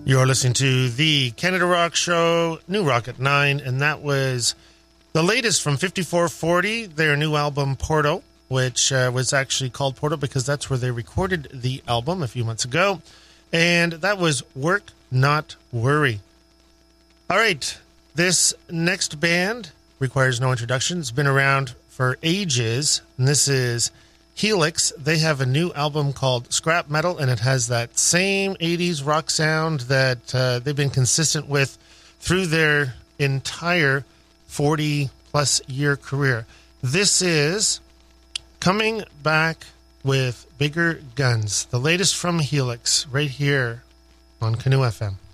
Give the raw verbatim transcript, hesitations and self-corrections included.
You're listening to the Canada Rock Show, New Rock at nine, and that was the latest from fifty-four forty, their new album, Porto, which uh, was actually called Porto because that's where they recorded the album a few months ago. And that was Work, Not Worry. All right, this next band requires no introduction. It's been around for ages, and this is Helix. They have a new album called Scrap Metal, and it has that same eighties rock sound that uh, they've been consistent with through their entire forty-plus year career. This is coming back with bigger guns, the latest from Helix, right here on Canoe F M.